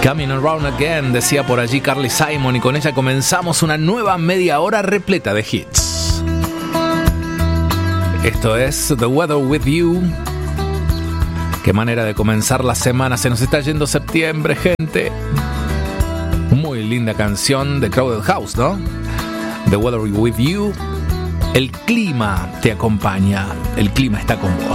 Coming Around Again, decía por allí Carly Simon, y con ella comenzamos una nueva media hora repleta de hits. Esto es The Weather With You. Qué manera de comenzar la semana, se nos está yendo septiembre, gente. Muy linda canción de Crowded House, ¿no? The Weather With You. El clima te acompaña, el clima está con vos.